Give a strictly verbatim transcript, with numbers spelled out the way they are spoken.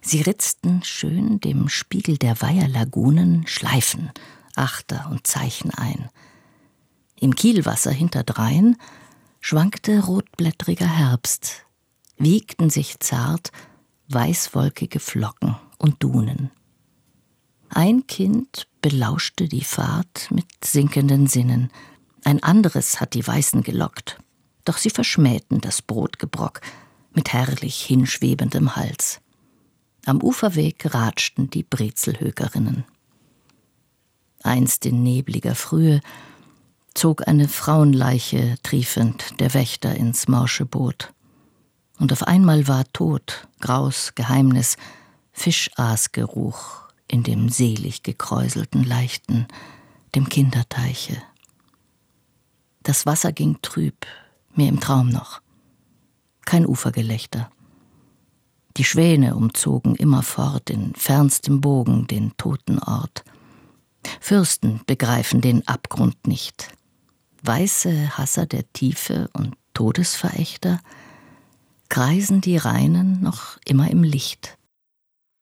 Sie ritzten schön dem Spiegel der Weiherlagunen Schleifen, Achter und Zeichen ein. Im Kielwasser hinterdrein schwankte rotblättriger Herbst, wiegten sich zart weißwolkige Flocken und Dunen. Ein Kind belauschte die Fahrt mit sinkenden Sinnen, ein anderes hat die Weißen gelockt, doch sie verschmähten das Brotgebrock mit herrlich hinschwebendem Hals. Am Uferweg ratschten die Brezelhökerinnen. Einst in nebliger Frühe zog eine Frauenleiche triefend der Wächter ins morsche Boot. Und auf einmal war Tod, Graus, Geheimnis, Fischaasgeruch in dem selig gekräuselten Leichten, dem Kinderteiche. Das Wasser ging trüb, mir im Traum noch. Kein Ufergelächter. Die Schwäne umzogen immerfort in fernstem Bogen den toten Ort. Fürsten begreifen den Abgrund nicht. Weiße Hasser der Tiefe und Todesverächter kreisen die Reinen noch immer im Licht.